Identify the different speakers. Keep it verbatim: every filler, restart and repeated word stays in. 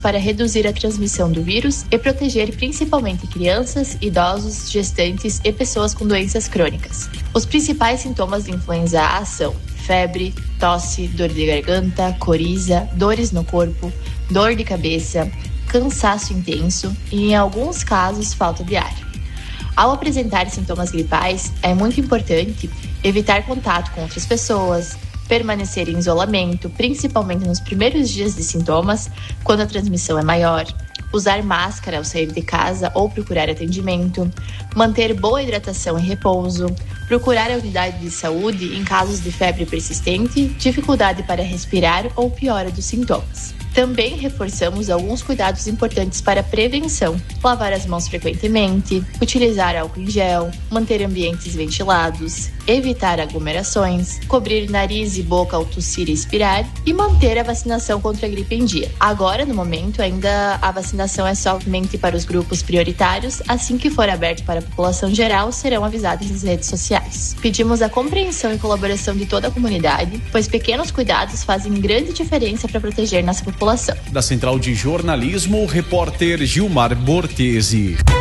Speaker 1: para reduzir a transmissão do vírus e proteger principalmente crianças, idosos, gestantes e pessoas com doenças crônicas. Os principais sintomas de influenza A são febre, tosse, dor de garganta, coriza, dores no corpo, dor de cabeça, cansaço intenso e, em alguns casos, falta de ar. Ao apresentar sintomas gripais, é muito importante evitar contato com outras pessoas, permanecer em isolamento, principalmente nos primeiros dias de sintomas, quando a transmissão é maior, usar máscara ao sair de casa ou procurar atendimento, manter boa hidratação e repouso, procurar a unidade de saúde em casos de febre persistente, dificuldade para respirar ou piora dos sintomas. Também reforçamos alguns cuidados importantes para a prevenção: lavar as mãos frequentemente, utilizar álcool em gel, manter ambientes ventilados, evitar aglomerações, cobrir nariz e boca ao tossir e expirar e manter a vacinação contra a gripe em dia. Agora, no momento, ainda a vacinação é somente para os grupos prioritários. Assim que for aberto para a população geral, serão avisados nas redes sociais. Pedimos a compreensão e colaboração de toda a comunidade, pois pequenos cuidados fazem grande diferença para proteger nossa população.
Speaker 2: Da Central de Jornalismo, o repórter Gilmar Bortesi.